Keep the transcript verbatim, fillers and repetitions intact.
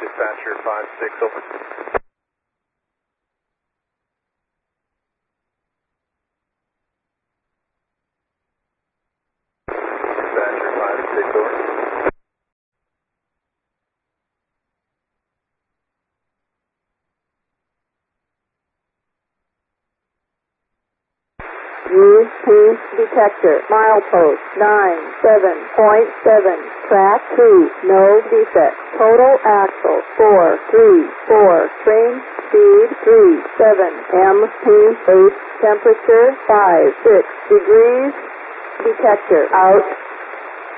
Dispatcher five six, over. Dispatcher five six, over. Use P detector, milepost nine seven point seven, track two, no defect, total axle four three four, train speed three seven, M P eight, temperature five six degrees, detector out.